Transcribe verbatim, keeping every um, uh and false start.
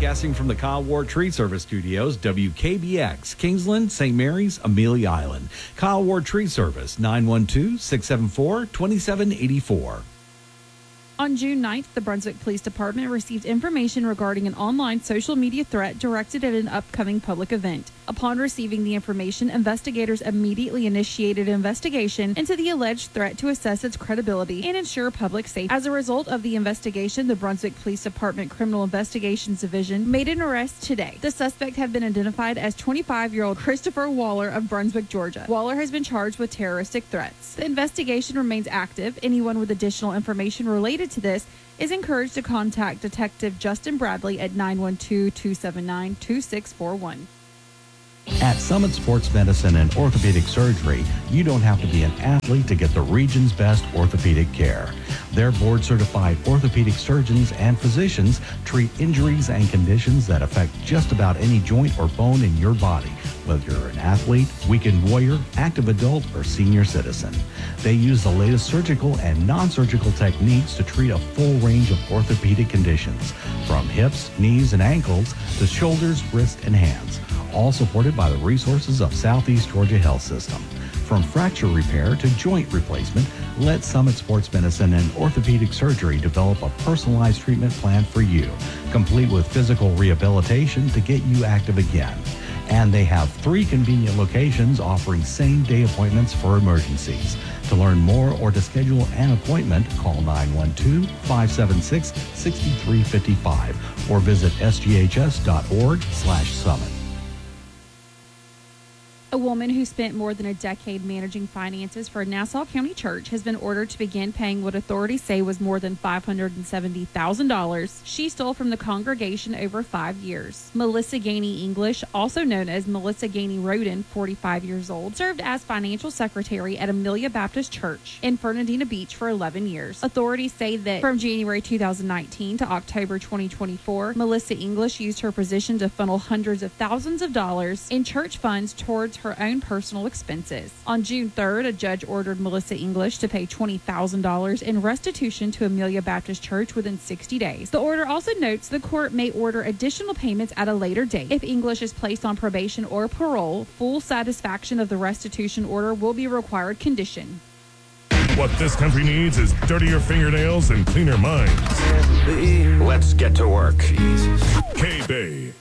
Broadcasting from the Kyle Ward Tree Service Studios, W K B X, Kingsland, Saint Mary's, Amelia Island. Kyle Ward Tree Service, nine one two, six seven four, two seven eight four. On June ninth, the Brunswick Police Department received information regarding an online social media threat directed at an upcoming public event. Upon receiving the information, investigators immediately initiated an investigation into the alleged threat to assess its credibility and ensure public safety. As a result of the investigation, the Brunswick Police Department Criminal Investigations Division made an arrest today. The suspect had been identified as twenty-five-year-old Christopher Waller of Brunswick, Georgia. Waller has been charged with terroristic threats. The investigation remains active. Anyone with additional information related to this is encouraged to contact Detective Justin Bradley at nine one two, two seven nine, two six four one. At Summit Sports Medicine and Orthopedic Surgery, you don't have to be an athlete to get the region's best orthopedic care. Their board-certified orthopedic surgeons and physicians treat injuries and conditions that affect just about any joint or bone in your body, whether you're an athlete, weekend warrior, active adult, or senior citizen. They use the latest surgical and non-surgical techniques to treat a full range of orthopedic conditions, from hips, knees, and ankles to shoulders, wrists, and hands, all supported by the resources of Southeast Georgia Health System. From fracture repair to joint replacement, let Summit Sports Medicine and Orthopedic Surgery develop a personalized treatment plan for you, complete with physical rehabilitation to get you active again. And they have three convenient locations offering same-day appointments for emergencies. To learn more or to schedule an appointment, call nine one two, five seven six, six three five five or visit s g h s dot org slash summit. A woman who spent more than a decade managing finances for a Nassau County church has been ordered to begin paying what authorities say was more than five hundred seventy thousand dollars she stole from the congregation over five years. Melissa Gainey English, also known as Melissa Gainey Roden, forty-five years old, served as financial secretary at Amelia Baptist Church in Fernandina Beach for eleven years. Authorities say that from January two thousand nineteen to October twenty twenty-four, Melissa English used her position to funnel hundreds of thousands of dollars in church funds towards her own personal expenses. On June third, a judge ordered Melissa English to pay twenty thousand dollars in restitution to Amelia Baptist Church within sixty days. The order also notes the court may order additional payments at a later date. If English is placed on probation or parole, full satisfaction of the restitution order will be a required condition. What this country needs is dirtier fingernails and cleaner minds. Let's get to work. K-Bay.